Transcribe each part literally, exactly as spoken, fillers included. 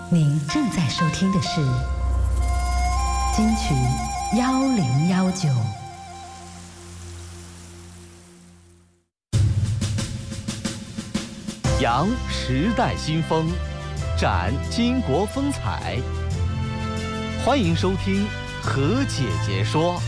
您正在收听的是金曲幺零幺九。 扬时代新风，展巾帼风采。欢迎收听何姐姐说。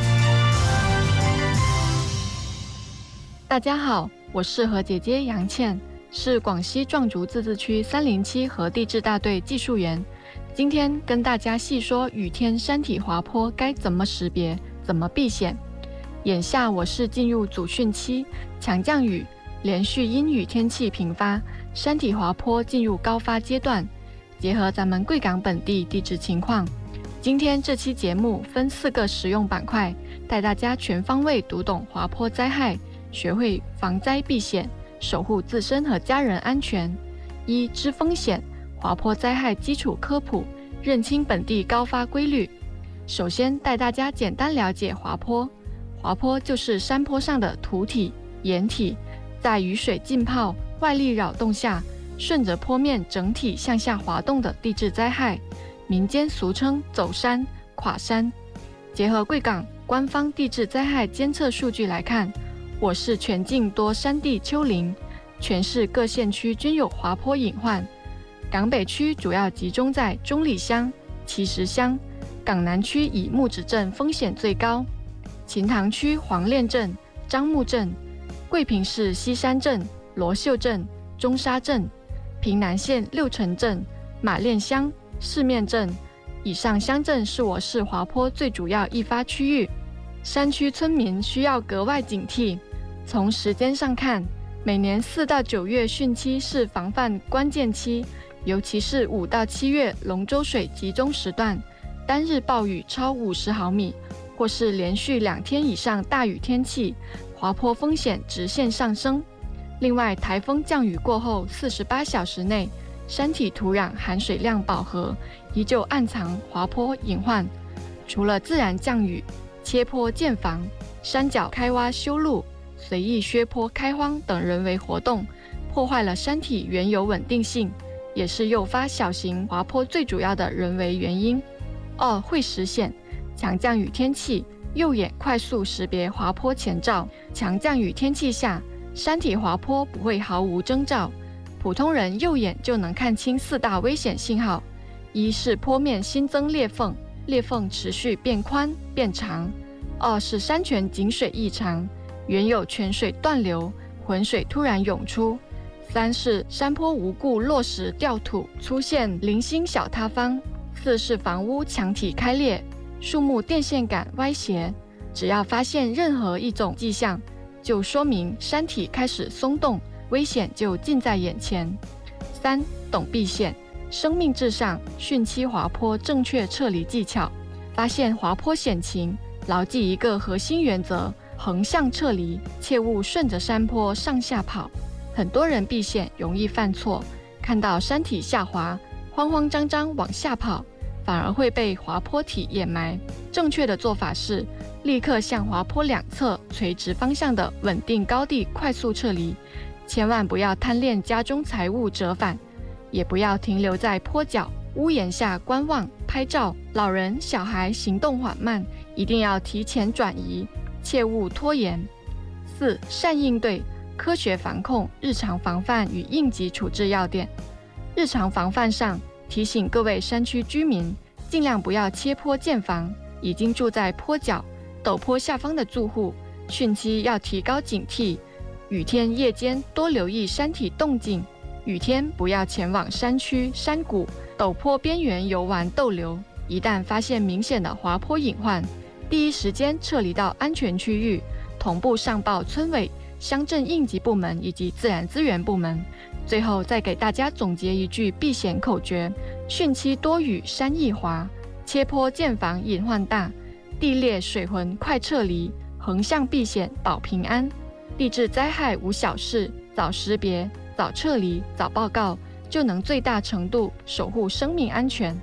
大家好，我是何姐姐杨倩，是广西壮族自治区三零七河地质大队技术员。今天跟大家细说雨天山体滑坡该怎么识别，怎么避险。眼下我是进入主汛期，强降雨，连续阴雨天气频发，山体滑坡进入高发阶段。结合咱们贵港本地地质情况，今天这期节目分四个实用板块，带大家全方位读懂滑坡灾害，学会防灾避险，守护自身和家人安全。一、知风险，滑坡灾害基础科普，认清本地高发规律。首先带大家简单了解滑坡。滑坡就是山坡上的土体、岩体，在雨水浸泡、外力扰动下，顺着坡面整体向下滑动的地质灾害，民间俗称走山、垮山。结合贵港官方地质灾害监测数据来看，我市全境多山地丘陵，全市各县区均有滑坡隐患。港北区主要集中在中里乡、奇石乡，港南区以木子镇风险最高，秦塘区黄练镇、樟木镇，桂平市西山镇、罗秀镇、中沙镇，平南县六城镇、马练乡、四面镇。以上乡镇是我市滑坡最主要易发区域，山区村民需要格外警惕。从时间上看，每年四到九月汛期是防范关键期，尤其是五到七月龙舟水集中时段，单日暴雨超五十毫米，或是连续两天以上大雨天气，滑坡风险直线上升。另外，台风降雨过后四十八小时内，山体土壤含水量饱和，依旧暗藏滑坡隐患。除了自然降雨、切坡建防、山脚开挖修路、随意削坡开荒等人为活动，破坏了山体原有稳定性，也是诱发小型滑坡最主要的人为原因。二、会识险，强降雨天气，右眼快速识别滑坡前兆。强降雨天气下，山体滑坡不会毫无征兆，普通人右眼就能看清四大危险信号：一是坡面新增裂缝，裂缝持续变宽变长；二是山泉井水异常，原有泉水断流，浑水突然涌出；三是山坡无故落石掉土，出现零星小塌方；四是房屋墙体开裂，树木电线杆歪斜。只要发现任何一种迹象，就说明山体开始松动，危险就近在眼前。三、懂避险，生命至上，汛期滑坡正确撤离技巧。发现滑坡险情，牢记一个核心原则：横向撤离，切勿顺着山坡上下跑。很多人避险容易犯错，看到山体下滑，慌慌张张往下跑，反而会被滑坡体掩埋。正确的做法是，立刻向滑坡两侧垂直方向的稳定高地快速撤离，千万不要贪恋家中财物折返，也不要停留在坡脚、屋檐下观望拍照。老人、小孩行动缓慢，一定要提前转移，切勿拖延。四、善应对，科学防控，日常防范与应急处置要点。日常防范上，提醒各位山区居民，尽量不要切坡建房。已经住在坡脚、陡坡下方的住户，汛期要提高警惕，雨天夜间多留意山体动静，雨天不要前往山区、山谷、陡坡边缘游玩逗留。一旦发现明显的滑坡隐患，第一时间撤离到安全区域，同步上报村委、乡镇应急部门以及自然资源部门。最后再给大家总结一句避险口诀：汛期多雨山易滑，切坡建房隐患大，地裂水浑快撤离，横向避险保平安。地质灾害无小事，早识别、早撤离、早报告，就能最大程度守护生命安全。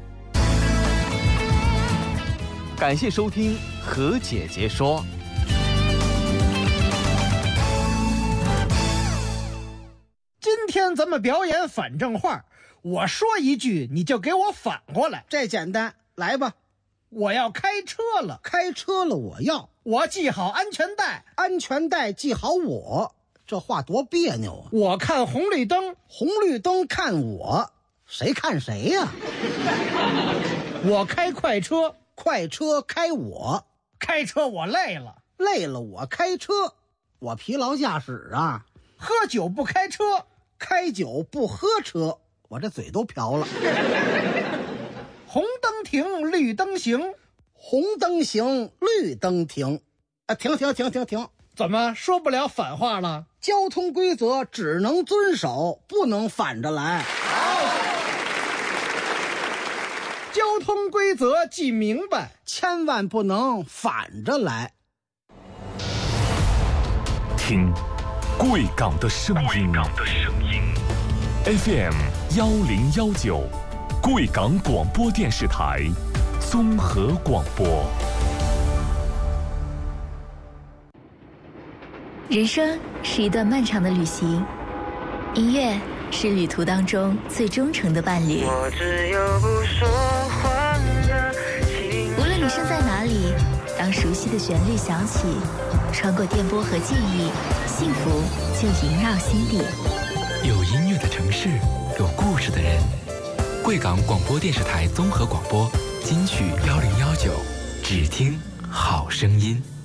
感谢收听何姐姐说。 今天咱们表演反正话， 我说一句你就给我反过来。 这简单，来吧。 我要开车了， 开车了我要。 我系好安全带， 安全带系好我。这话多别扭啊！ 我看红绿灯， 红绿灯看我，谁看谁呀？ 我开快车， 快车开我。 开车我累了， 累了我开车。我疲劳驾驶啊。 喝酒不开车， 开酒不喝车。我这嘴都瓢了。 红灯停，绿灯行， 红灯行，绿灯停。啊，停停停停停！ 怎么说不了反话了？ 交通规则只能遵守，不能反着来。 交通规则记明白， 千万不能反着来。 听贵港的声音，贵港的声音 ，F M 幺零幺九，贵港广播电视台综合广播。 人生是一段漫长的旅行，音乐是旅途当中最忠诚的伴侣。 我只有不说谎的情。 无论你身在哪里，当熟悉的旋律响起，穿过电波和记忆，幸福就萦绕心底。 有音乐的城市，有故事的人。贵港广播电视台综合广播金曲幺零幺九，只听好声音。